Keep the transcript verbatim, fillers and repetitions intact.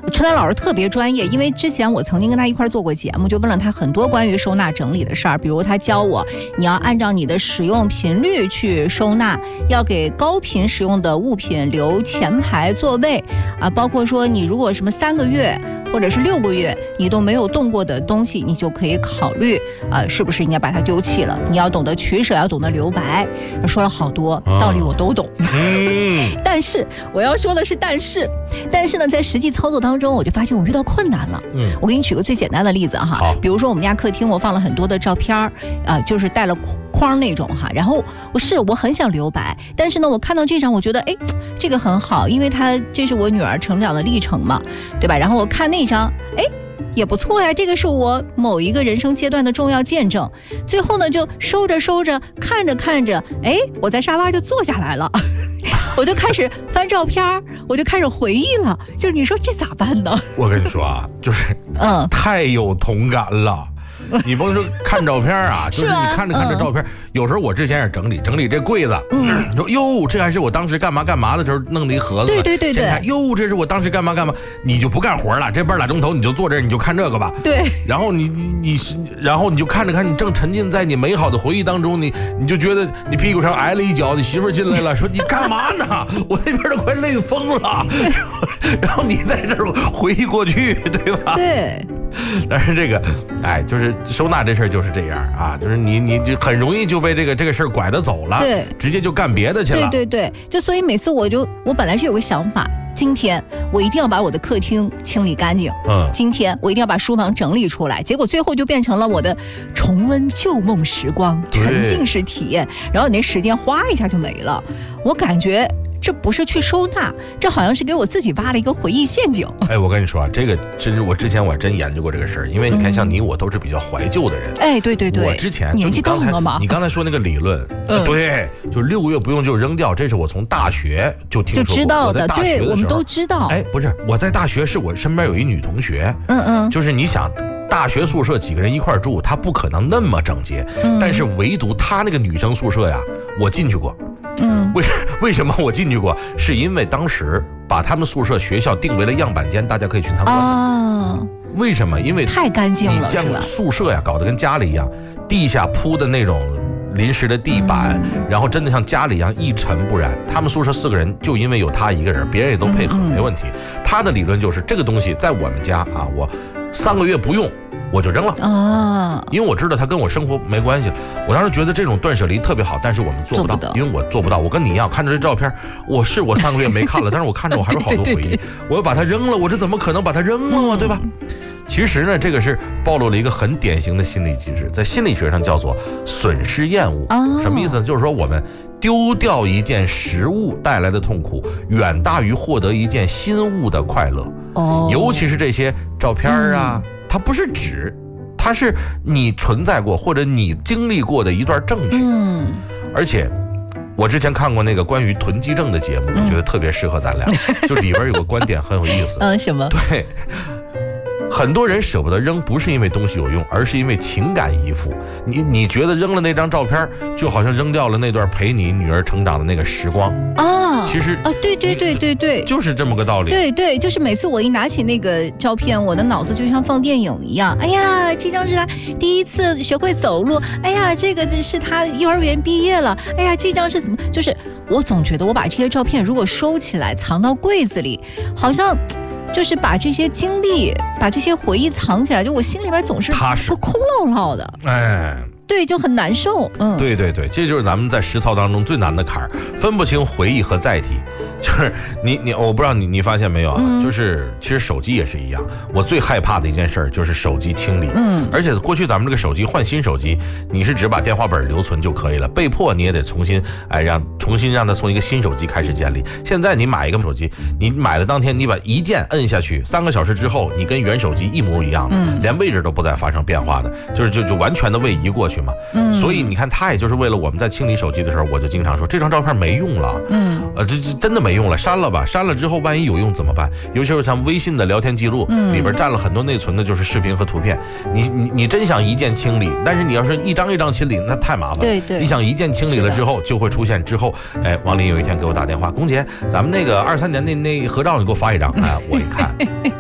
陈丹老师特别专业，因为之前我曾经跟他一块做过节目，就问了他很多关于收纳整理的事儿，比如他教我你要按照你的使用频率去收纳，要给高频使用的物品留前排座位啊，包括说你如果什么三个月或者是六个月你都没有动过的东西，你就可以考虑啊，是不是应该把它丢弃了？你要懂得取舍，要懂得留白。他说了好多道理，我都懂。嗯、但是我要说的是，但是，但是呢，在实际操作当中，我就发现我遇到困难了。嗯，我给你举个最简单的例子哈，比如说我们家客厅我放了很多的照片啊、呃，就是带了框那种哈，然后我是我很想留白，但是呢，我看到这张，我觉得哎，这个很好，因为它这是我女儿成长的历程嘛，对吧？然后我看那张，哎。也不错呀，这个是我某一个人生阶段的重要见证。最后呢，就收着收着，看着看着，哎，我在沙发就坐下来了，我就开始翻照片，我就开始回忆了。就是你说这咋办呢？ 我跟你说啊，就是嗯，太有同感了。你甭说看照片啊，就是你看着看着照片，嗯、有时候我之前也整理整理这柜子，嗯，你说哟，这还是我当时干嘛干嘛的时候弄的一盒子， 对对对对， 现在哟，这是我当时干嘛干嘛，你就不干活了，这半俩钟头你就坐这儿，你就看这个吧， 对， 然后你你你，然后你就看着看，你正沉浸在你美好的回忆当中，你你就觉得你屁股上挨了一脚，你媳妇进来了，说你干嘛呢？我那边都快累疯了，然后你在这儿回忆过去，对吧？ 对。 但是这个，哎，就是收纳这事儿就是这样啊，就是你你就很容易就被这个这个事儿拐着走了， 对， 直接就干别的去了。 对对对，就所以每次我就我本来是有个想法，今天我一定要把我的客厅清理干净，嗯，今天我一定要把书房整理出来，结果最后就变成了我的重温旧梦时光，沉浸式体验，然后你那时间哗一下就没了，我感觉。这不是去收纳，这好像是给我自己挖了一个回忆陷阱。 哎，我跟你说啊，这个真是我之前我还真研究过这个事儿，因为你看，像你我都是比较怀旧的人。 哎、嗯，对对对， 我之前年纪到了嘛。 你刚才说那个理论，嗯、对，就六个月不用就扔掉，这是我从大学就听说过， 就知道的。 我在大学的时候， 对，我们都知道。 哎，不是，我在大学是我身边有一女同学，嗯嗯，就是你想。大学宿舍几个人一块住，他不可能那么整洁，嗯、但是唯独他那个女生宿舍呀，我进去过。嗯，为为什么我进去过？是因为当时把他们宿舍学校定为了样板间，大家可以去参观。哦，为什么？因为太干净了， 你这样宿舍呀，搞得跟家里一样，地下铺的那种临时的地板，嗯、然后真的像家里一样一尘不染。他们宿舍四个人，就因为有他一个人，别人也都配合，嗯、没问题。他的理论就是这个东西在我们家啊，我三个月不用。我就扔了啊，因为我知道它跟我生活没关系。我当时觉得这种断舍离特别好，但是我们做不到，做不到因为我做不到。我跟你一样，看着这照片，我是我三个月没看了，但是我看着我还有好多回忆。对对对，我要把它扔了，我这怎么可能把它扔了嘛，对吧？其实呢，这个是暴露了一个很典型的心理机制，在心理学上叫做损失厌恶。哦、什么意思呢？就是说我们丢掉一件实物带来的痛苦，远大于获得一件新物的快乐。哦，尤其是这些照片啊。嗯，它不是纸，它是你存在过或者你经历过的一段证据。嗯，而且我之前看过那个关于囤积症的节目，我觉得特别适合咱俩。嗯、就里边有个观点很有意思。 嗯，什么？ 对。很多人舍不得扔，不是因为东西有用，而是因为情感依附。你你觉得扔了那张照片，就好像扔掉了那段陪你女儿成长的那个时光啊。其实啊，对对对对对， 就是这么个道理。 对对，就是每次我一拿起那个照片，我的脑子就像放电影一样。哎呀，这张是他第一次学会走路。哎呀，这个是他幼儿园毕业了。哎呀，这张是怎么？就是我总觉得我把这些照片如果收起来，藏到柜子里，好像。就是把这些经历，把这些回忆藏起来，就我心里边总是都空落落的，哎，对，就很难受。嗯， 对对对，这就是咱们在实操当中最难的坎儿，分不清回忆和载体。就是你你，我不知道你你发现没有啊？嗯、就是其实手机也是一样，我最害怕的一件事就是手机清理。嗯，而且过去咱们这个手机换新手机，你是只把电话本留存就可以了，被迫你也得重新哎让重新让它从一个新手机开始建立。现在你买一个手机，你买的当天你把一键摁下去，三个小时之后你跟原手机一模一样的，嗯、连位置都不再发生变化的，就是就就完全的位移过去嘛。嗯，所以你看，它也就是为了我们在清理手机的时候，我就经常说这张照片没用了。嗯，呃，这这真的没用了，删了吧，删了之后万一有用怎么办？尤其是咱们微信的聊天记录，嗯、里边占了很多内存的就是视频和图片，你你你真想一键清理，但是你要是一张一张清理，那太麻烦了。 对对， 你想一键清理了之后，就会出现之后，哎，王林有一天给我打电话，龚姐，咱们那个二三年那那合照你给我发一张，哎，我一看。